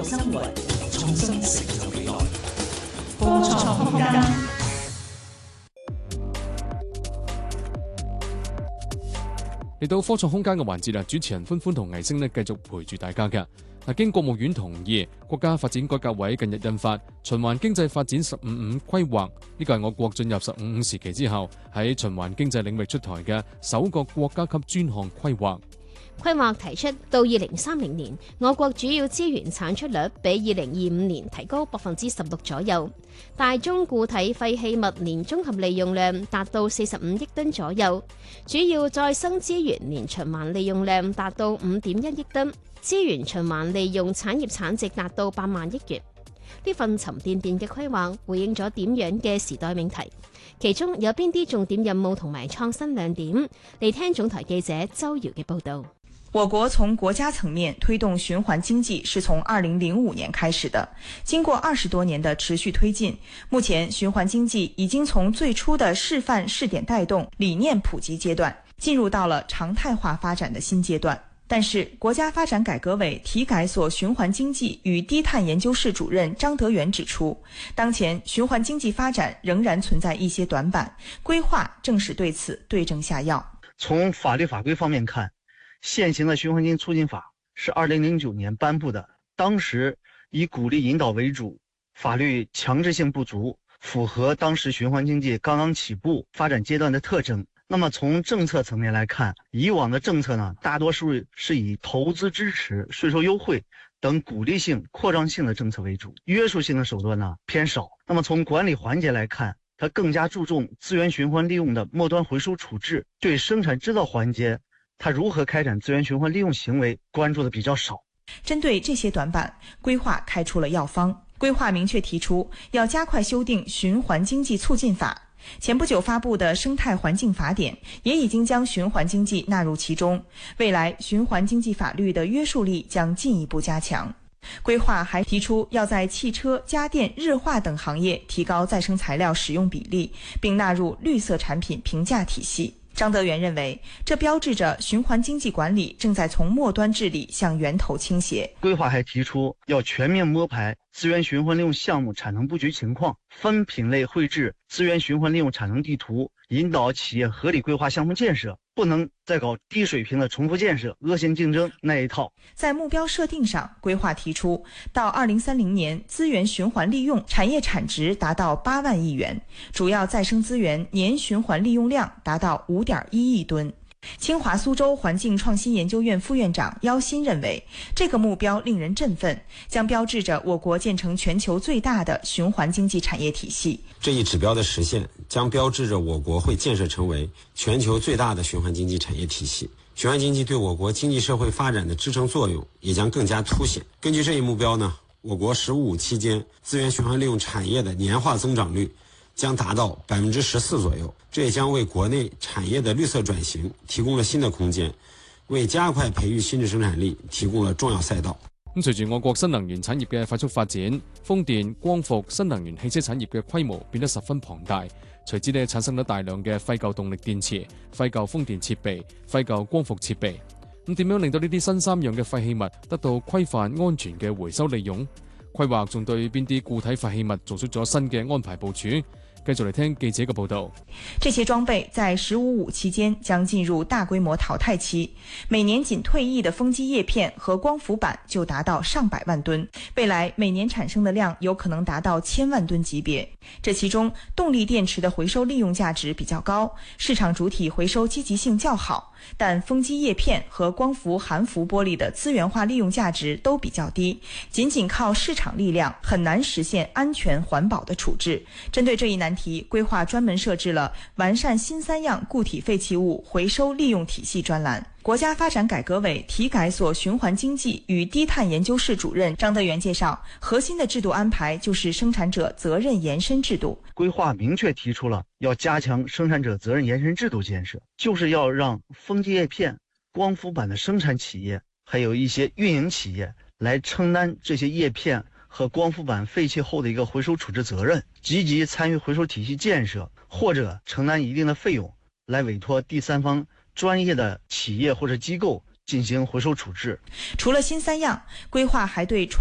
生活，創新成就未來。科創空間。 嚟到科創空間嘅環節啦，主持人歡歡同魏星繼續陪住大家嘅。經國務院同意，國家發展改革委近日印發《循環經濟發展15+5規劃》，呢個係我國進入15+5時期之後喺循環經濟領域出台嘅首個國家級專項規劃。 規劃提出，到2030年，我國主要資源產出率比2025年提高16%左右，大宗固體廢棄物年綜合利用量達到45億噸左右，主要再生資源年循環利用量達到5.1億噸，資源循環利用產業產值達到8萬億元。呢份沉甸甸嘅規劃回應咗點樣嘅時代命題？其中有邊啲重點任務同埋創新亮點？嚟聽總台記者周瑤嘅報導。 我國從國家層面推動循環經濟是從2005年開始的，經過20多年的持續推進，目前循環經濟已經從最初的示範試點帶動、理念普及階段，進入到了常態化發展的新階段。但是，國家發展改革委體改所循環經濟與低碳研究室主任張德元指出，當前循環經濟發展仍然存在一些短板，規劃正是對此對症下藥。 從法律法規方面看，現行的循環經濟促進法是2009年頒布的，當時以鼓勵引導為主，法律強制性不足，符合當時循環經濟剛剛起步發展階段的特徵。那麼從政策層面來看，以往的政策呢，大多數是以投資支持、稅收優惠等鼓勵性、擴張性的政策為主，約束性的手段呢偏少。那麼從管理環節來看，它更加注重資源循環利用的末端回收處置，對生產製造環節它如何開展資源循環利用行為關注的比較少。 針對這些短板，規劃開出了藥方。規劃明確提出要加快修訂循環經濟促進法。前不久發布的生態環境法典也已經將循環經濟納入其中，未來循環經濟法律的約束力將進一步加強。規劃還提出要在汽車、家電、日化等行業提高再生材料使用比例，並納入綠色產品評價體系。張德元認為，這標誌着循環經濟管理正在從末端治理向源頭傾斜。 規劃還提出要全面摸排資源循環利用項目產能布局情況，分品類繪製資源循環利用產能地圖，引導企業合理規劃項目建設，不能再搞低水平的重複建設、惡性競爭那一套。 在目標設定上，規劃提出到2030年，資源循環利用產業產值達到8萬億元，主要再生資源年循環利用量達到5.1億噸。清華蘇州環境創新研究院副院長姚鑫認為，這個目標令人振奮，將標誌着我國建成全球最大的循環經濟產業體系。 這一指標的實現，將標誌着我國會建設成為全球最大的循環經濟產業體系。循環經濟對我國經濟社會發展的支撐作用也將更加凸顯。根據這一目標呢，我國15+5期間資源循環利用產業的年化增長率將達到14%左右，這也將為國內產業的綠色轉型提供了新的空間，為加快培育新質生產力提供了重要賽道。 隨住我國新能源產業嘅快速發展，風電、光伏、新能源汽車產業嘅規模變得十分龐大，隨之呢產生咗大量嘅廢舊動力電池、廢舊風電設備、廢舊光伏設備。咁點樣令到呢啲新三樣嘅廢棄物得到規範安全嘅回收利用？規劃仲對邊啲固體廢棄物做出咗新嘅安排部署？繼續嚟聽記者嘅報道。 這些裝備在15+5期間將進入大規模淘汰期，每年僅退役的風機葉片和光伏板就達到上百萬噸，未來每年產生的量有可能達到1000萬噸級別。這其中動力電池的回收利用價值比較高，市場主體回收積極性較好，但風機葉片和光伏含氟玻璃的資源化利用價值都比較低，僅靠市場力量很難實現安全環保的處置。針對這一難題，規劃專門設置了完善新3樣固體廢棄物回收利用體系專欄。國家發展改革委體改所循環經濟與低碳研究室主任張德元介紹，核心的制度安排就是生產者責任延伸制度。 規劃明確提出了要加強生產者責任延伸制度建設，就是要讓風機葉片、光伏板的生產企業，還有一些運營企業來承擔這些葉片和光伏板廢棄後的一個回收處置責任，積極參與回收體系建設，或者承擔一定的費用，來委託第三方專業的企業或者機構進行回收處置。 除了新3樣，規劃還對